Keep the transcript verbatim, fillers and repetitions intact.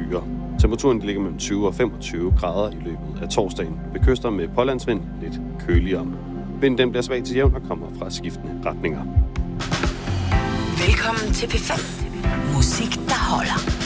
skyer. Temperaturen ligger mellem tyve og femogtyve grader i løbet af torsdagen. Ved kyster med pålandsvind lidt køligere. Vinden den bliver svag til jævn og kommer fra skiftende retninger. Velkommen til P fem. Musik, der holder.